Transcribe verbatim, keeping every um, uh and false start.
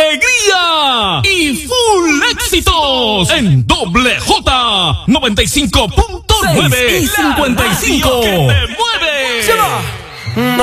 alegría y full éxitos en Doble J noventa y cinco punto nueve. cincuenta y cinco. ¡Que te mueve! ¡Se va!